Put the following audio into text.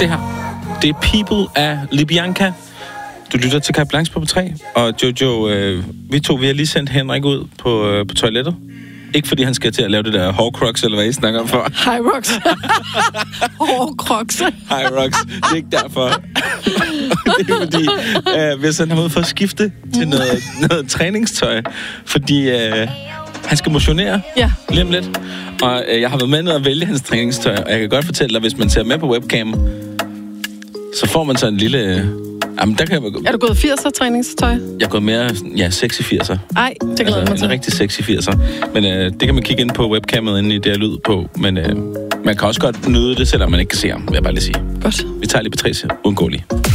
det her. Det er People af Libyanka. Du lytter til Carte Blanche på P3. Og Jojo, vi har lige sendt Henrik ud på toilettet. Ikke fordi han skal til at lave det der Horcrux, eller hvad I snakker om for. Hyrox. Horcrux. Hyrox. Det er ikke derfor. Det er fordi, vi har sendt ham ud for at skifte til noget træningstøj. Fordi han skal motionere lige om lidt. Og jeg har været med ned at vælge hans træningstøj. Og jeg kan godt fortælle dig, hvis man ser med på webcam, så får man så en lille... Jamen, der kan jeg... Er du gået 80'er træningstøj? Jeg er gået mere sexy 80'er. Ej, det glæder mig til. En rigtig sexy 80'er. Men det kan man kigge ind på webcamet, inde i det her lyd på. Men man kan også godt nyde det, selvom man ikke kan se ham, vil jeg bare lige sige. Godt. Vi tager lige Patricia. Undgåeligt.